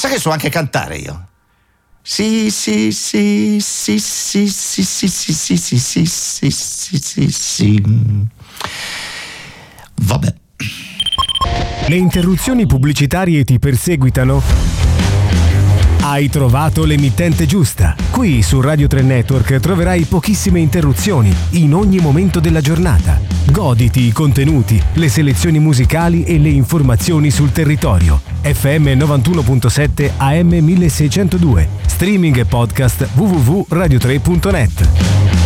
sai che so anche cantare io? Sì, sì, sì, sì, sì, sì, sì, sì, sì, sì, sì, sì, sì, sì, sì. Vabbè. Le interruzioni pubblicitarie ti perseguitano? Hai trovato l'emittente giusta. Qui su Radio 3 Network troverai pochissime interruzioni in ogni momento della giornata. Goditi i contenuti, le selezioni musicali e le informazioni sul territorio. FM 91.7 AM 1602. Streaming e podcast www.radio3.net.